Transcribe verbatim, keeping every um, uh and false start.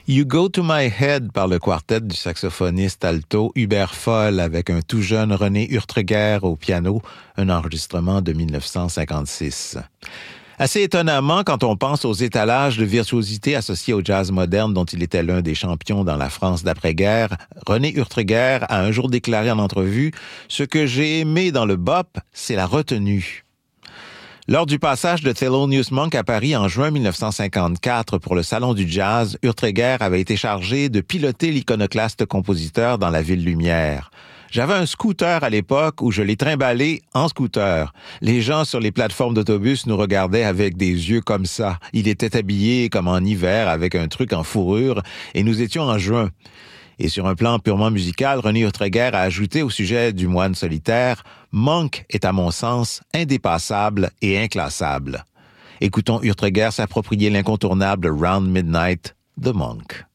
You Go to My Head par le quartet du saxophoniste alto Hubert Foll avec un tout jeune René Urtreger au piano, un enregistrement de dix-neuf cent cinquante-six. Assez étonnamment, quand on pense aux étalages de virtuosité associés au jazz moderne dont il était l'un des champions dans la France d'après-guerre, René Urtreger a un jour déclaré en entrevue « Ce que j'ai aimé dans le bop, c'est la retenue ». Lors du passage de Thelonious Monk à Paris en juin dix-neuf cent cinquante-quatre pour le Salon du Jazz, Urtreger avait été chargé de piloter l'iconoclaste compositeur dans la Ville Lumière. J'avais un scooter à l'époque où je l'ai trimballé en scooter. Les gens sur les plateformes d'autobus nous regardaient avec des yeux comme ça. Il était habillé comme en hiver avec un truc en fourrure et nous étions en juin. Et sur un plan purement musical, René Urtreger a ajouté au sujet du moine solitaire « Monk est à mon sens indépassable et inclassable ». Écoutons Urtreger s'approprier l'incontournable Round Midnight de Monk.